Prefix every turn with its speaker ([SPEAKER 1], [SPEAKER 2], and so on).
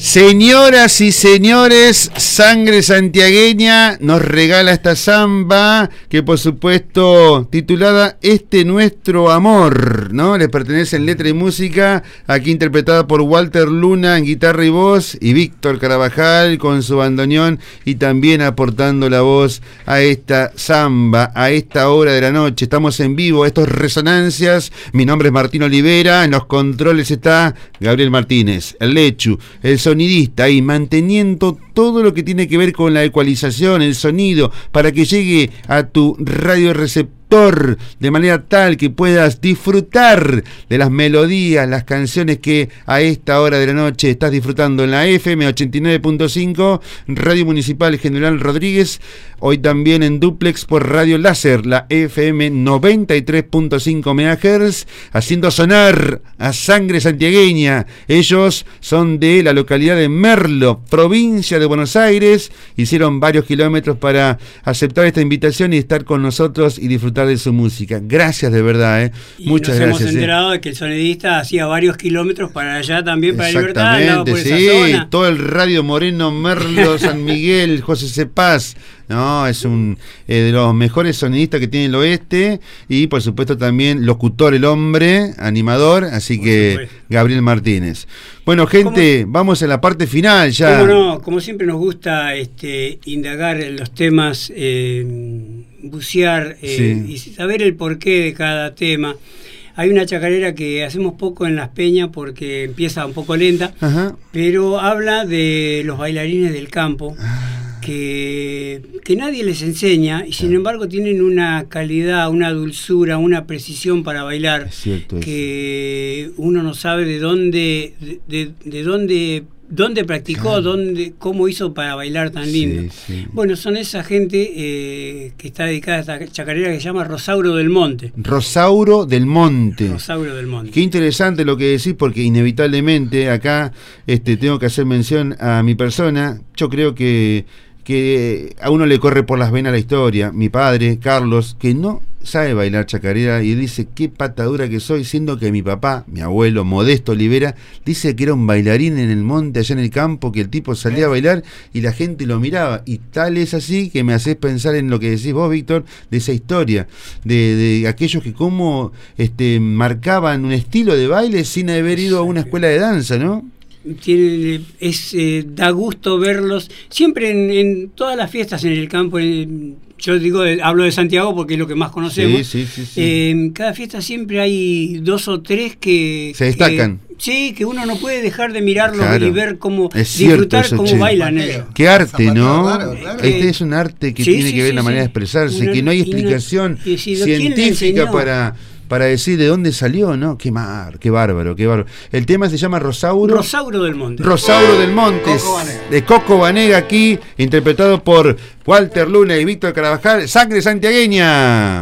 [SPEAKER 1] Señoras y señores, Sangre Santiagueña nos regala esta samba que, por supuesto, titulada Este Nuestro Amor, ¿no? Le pertenece en letra y música, aquí interpretada por Walter Luna en guitarra y voz, y Víctor Carabajal con su bandoneón, y también aportando la voz a esta samba, a esta hora de la noche. Estamos en vivo, esto es Resonancias. Mi nombre es Martín Olivera, en los controles está Gabriel Martínez, el Lechu, el sonidista, ahí manteniendo todo lo que tiene que ver con la ecualización, el sonido, para que llegue a tu radioreceptor de manera tal que puedas disfrutar de las melodías, las canciones que a esta hora de la noche estás disfrutando en la FM 89.5, Radio Municipal General Rodríguez, hoy también en duplex por Radio Láser, la FM 93.5 MHz, haciendo sonar a Sangre Santiagueña. Ellos son de la localidad de Merlo, provincia de Buenos Aires, hicieron varios kilómetros para aceptar esta invitación y estar con nosotros y disfrutar de su música. Gracias de verdad, muchas gracias.
[SPEAKER 2] Hemos enterado de que el sonidista hacía varios kilómetros para allá también, para Libertad,
[SPEAKER 1] ¿no? Por
[SPEAKER 2] sí,
[SPEAKER 1] esa zona. Todo el Radio Moreno, Merlo, San Miguel, José Cepaz. No, es un de los mejores sonidistas que tiene el oeste, y por supuesto también locutor, el hombre, animador, así que Gabriel Martínez. Bueno, gente, vamos a la parte final ya.
[SPEAKER 2] Como no, como siempre nos gusta indagar en los temas, bucear y saber el porqué de cada tema. Hay una chacarera que hacemos poco en Las Peñas porque empieza un poco lenta, pero habla de los bailarines del campo. Que nadie les enseña y sin embargo tienen una calidad, una dulzura, una precisión para bailar, que uno no sabe de dónde practicó, cómo hizo para bailar tan lindo. Bueno, son esa gente que está dedicada a esta chacarera que se llama Rosauro del Monte.
[SPEAKER 1] Rosauro del Monte.
[SPEAKER 2] Rosauro del Monte.
[SPEAKER 1] Qué interesante lo que decís, porque inevitablemente acá tengo que hacer mención a mi persona. Yo creo que a uno le corre por las venas la historia. Mi padre, Carlos, que no sabe bailar chacarera, y dice: qué patadura que soy, siendo que mi papá, mi abuelo Modesto Olivera, dice que era un bailarín en el monte, allá en el campo, que el tipo salía a bailar y la gente lo miraba. Y tal es así que me haces pensar en lo que decís vos, Víctor, de esa historia, de aquellos que como marcaban un estilo de baile sin haber ido a una escuela de danza, ¿no?
[SPEAKER 2] Da gusto verlos siempre en todas las fiestas en el campo. Yo hablo de Santiago porque es lo que más conocemos. En cada fiesta siempre hay dos o tres que
[SPEAKER 1] se destacan.
[SPEAKER 2] Que uno no puede dejar de mirarlos y ver cómo
[SPEAKER 1] disfrutar
[SPEAKER 2] cómo bailan ellos.
[SPEAKER 1] Qué arte, ¿no? Este es un arte que tiene que ver la manera de expresarse, que no hay explicación científica para decir de dónde salió, ¿no? Qué bárbaro. El tema se llama Rosauro
[SPEAKER 2] del Monte.
[SPEAKER 1] Rosauro del Monte, de Coco Banega, aquí interpretado por Walter Luna y Víctor Carabajal. Sangre Santiagueña.